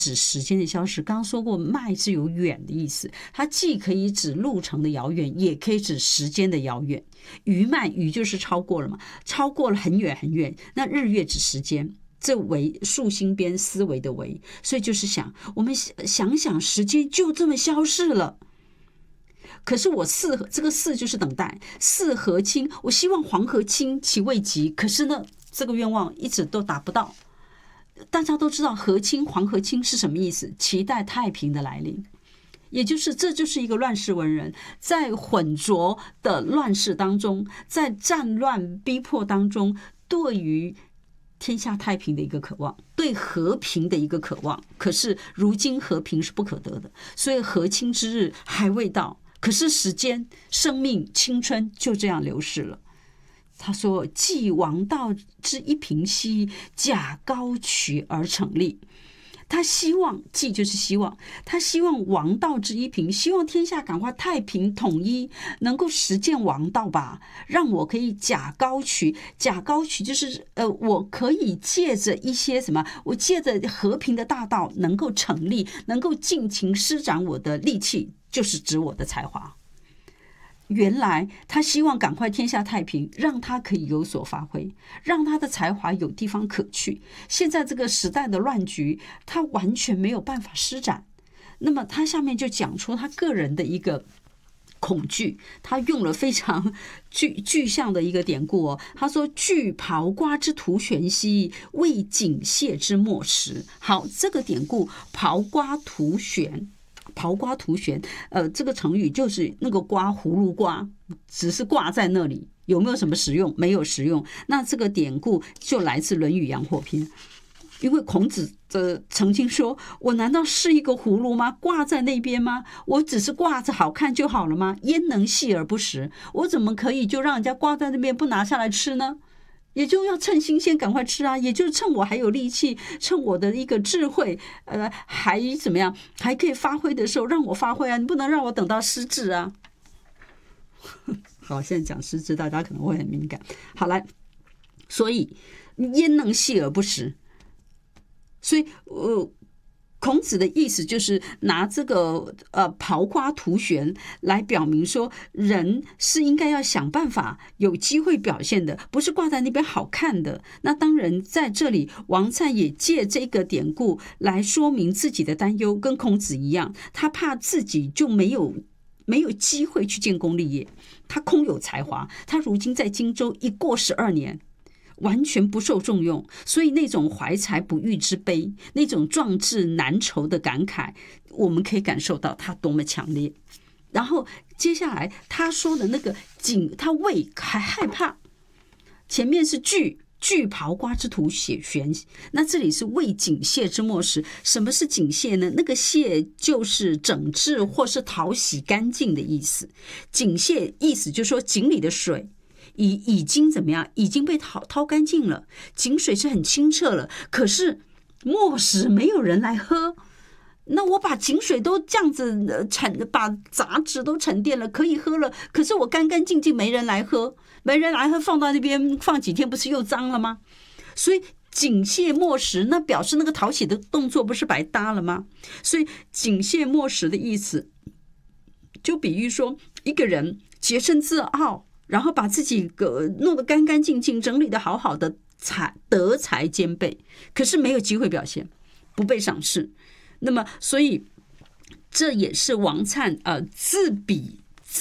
指时间的消失。刚刚说过，迈是有远的意思，它既可以指路程的遥远，也可以指时间的遥远。逾迈，逾就是超过了嘛，超过了很远很远。那日月指时间，这为竖心边思维的维，所以就是想，我们想想，时间就这么消逝了。可是我这个四就是等待，四河清，我希望黄河清其未及，可是呢，这个愿望一直都达不到。大家都知道河清黄河清是什么意思？期待太平的来临，也就是这就是一个乱世文人在混浊的乱世当中，在战乱逼迫当中，对于天下太平的一个渴望，对和平的一个渴望。可是如今和平是不可得的，所以河清之日还未到，可是时间、生命、青春就这样流逝了。他说：“继王道之一平兮，假高取而成立。”他希望，继就是希望，他希望王道之一平，希望天下赶快太平统一，能够实践王道吧，让我可以假高取。假高取就是我可以借着一些什么，我借着和平的大道能够成立，能够尽情施展我的力气，就是指我的才华。原来他希望赶快天下太平，让他可以有所发挥，让他的才华有地方可去。现在这个时代的乱局，他完全没有办法施展。那么他下面就讲出他个人的一个恐惧，他用了非常具象的一个典故哦。他说：“惧刨瓜之徒悬兮，为井蟹之没食。”好，这个典故刨瓜图悬。刨瓜图悬，这个成语就是那个瓜，葫芦瓜，只是挂在那里，有没有什么实用？没有实用。那这个典故就来自《论语阳货篇》，因为孔子曾经说：“我难道是一个葫芦吗？挂在那边吗？我只是挂着好看就好了吗？焉能细而不食？我怎么可以就让人家挂在那边不拿下来吃呢？”也就要趁新鲜赶快吃啊，也就是趁我还有力气，趁我的一个智慧还怎么样，还可以发挥的时候让我发挥啊，你不能让我等到失智啊。好，现在讲失智大家可能会很敏感。好，来，所以焉能细而不食？所以孔子的意思就是拿这个刨瓜图悬来表明说，人是应该要想办法有机会表现的，不是挂在那边好看的。那当然在这里王粲也借这个典故来说明自己的担忧，跟孔子一样，他怕自己就没有机会去建功立业，他空有才华，他如今在荆州一过12年完全不受重用，所以那种怀才不遇之悲，那种壮志难酬的感慨，我们可以感受到他多么强烈。然后接下来他说的那个井，他畏还害怕，前面是惧刨瓜之徒悬，那这里是畏井蟹之没食。什么是井蟹呢？那个蟹就是整治或是讨洗干净的意思。井蟹意思就是说井里的水已经怎么样？已经被掏干净了，井水是很清澈了。可是没食，没有人来喝。那我把井水都这样子把杂质都沉淀了，可以喝了。可是我干干净净，没人来喝，没人来喝，放到那边放几天，不是又脏了吗？所以井蟹没食，那表示那个讨洗的动作不是白搭了吗？所以井蟹没食的意思，就比喻说一个人洁身自好，然后把自己弄得干干净净，整理得好好的，德才兼备，可是没有机会表现，不被赏识。那么，所以这也是王粲自比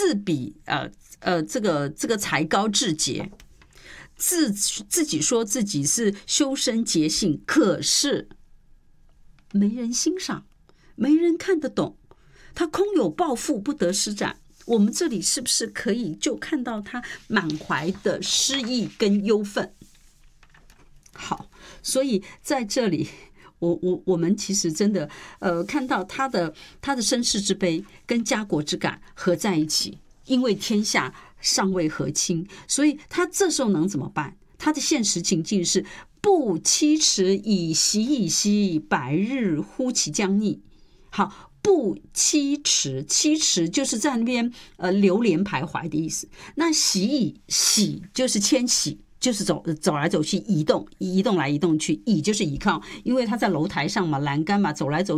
这个才高志节，自己说自己是修身洁性，可是没人欣赏，没人看得懂，他空有抱负，不得施展。我们这里是不是可以就看到他满怀的失意跟忧愤？好，所以在这里我们其实真的看到他的身世之悲跟家国之感合在一起，因为天下尚未和亲，所以他这时候能怎么办？他的现实情境是不期迟以息，百日乎其将逆。好，不期迟，期迟就是在那边流连徘徊的意思。那喜就是迁徙，就是走来走去，移动来移动去，倚就是倚靠，因为他在楼台上嘛，栏杆嘛，走来走